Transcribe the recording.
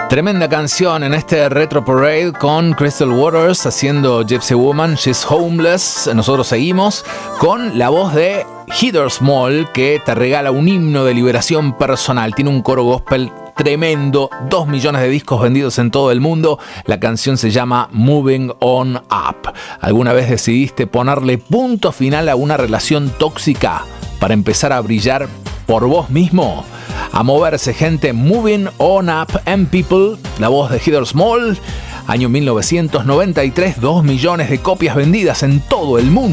Tremenda canción en este Retro Parade con Crystal Waters haciendo Gypsy Woman, She's Homeless. Nosotros seguimos con la voz de Heather Small, que te regala un himno de liberación personal. Tiene un coro gospel tremendo, 2 millones de discos vendidos en todo el mundo. La canción se llama Moving On Up. ¿Alguna vez decidiste ponerle punto final a una relación tóxica para empezar a brillar por vos mismo? A moverse, gente. Moving On Up and People, la voz de Heather Small, año 1993, 2 millones de copias vendidas en todo el mundo.